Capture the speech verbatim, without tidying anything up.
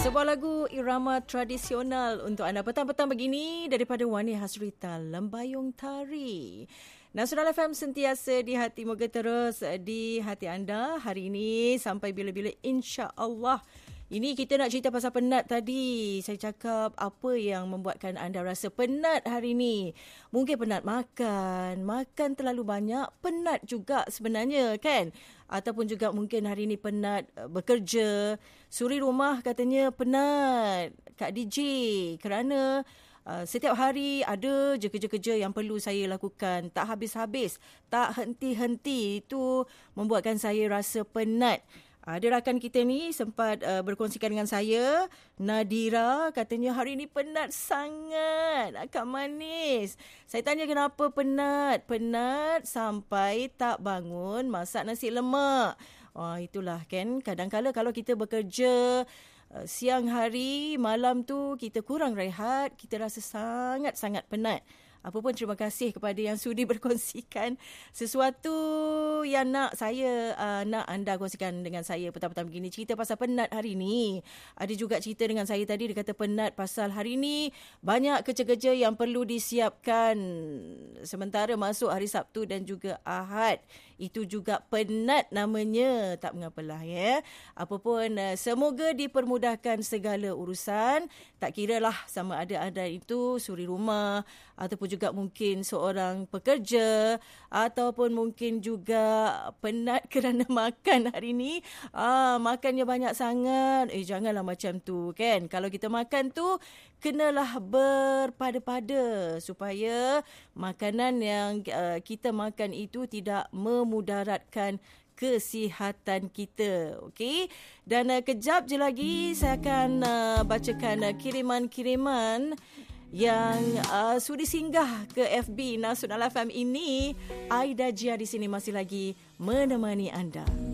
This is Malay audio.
Sebuah lagu irama tradisional untuk anda petang-petang begini daripada Wani Hasrita, Lembayung Tari. Nasional F M sentiasa di hati, moga terus di hati anda hari ini sampai bila-bila, insya-Allah. Ini kita nak cerita pasal penat tadi. Saya cakap apa yang membuatkan anda rasa penat hari ini. Mungkin penat makan, makan terlalu banyak, penat juga sebenarnya kan? Ataupun juga mungkin hari ini penat bekerja. Suri rumah katanya penat, Kak D J, kerana Uh, setiap hari ada je kerja-kerja yang perlu saya lakukan. Tak habis-habis, tak henti-henti. Itu membuatkan saya rasa penat. Ada rakan kita ni sempat uh, berkongsikan dengan saya, Nadira, katanya hari ni penat sangat, Kak Manis. Saya tanya kenapa penat? Penat sampai tak bangun masak nasi lemak. Oh, itulah kan, kadang-kadang kalau kita bekerja uh, siang hari, malam tu kita kurang rehat, kita rasa sangat-sangat penat. Apa pun terima kasih kepada yang sudi berkongsikan sesuatu yang nak saya, uh, nak anda kongsikan dengan saya petang-petang begini. Cerita pasal penat hari ni. Ada juga cerita dengan saya tadi, dia kata penat pasal hari ni banyak kerja-kerja yang perlu disiapkan. Sementara masuk hari Sabtu dan juga Ahad. Itu juga penat namanya. Tak mengapalah ya. Apa pun, uh, semoga dipermudahkan segala urusan. Tak kira lah sama ada anda itu suri rumah ataupun juga mungkin seorang pekerja ataupun mungkin juga penat kerana makan hari ni. Ah, makannya banyak sangat. Eh, janganlah macam tu kan. Kalau kita makan tu, kenalah berpada-pada supaya makanan yang uh, kita makan itu tidak memudaratkan kesihatan kita. Okey. Dan uh, kejap je lagi saya akan uh, bacakan uh, kiriman-kiriman yang uh, sudi singgah ke F B Nasional F M ini. Aida Jia di sini masih lagi menemani anda.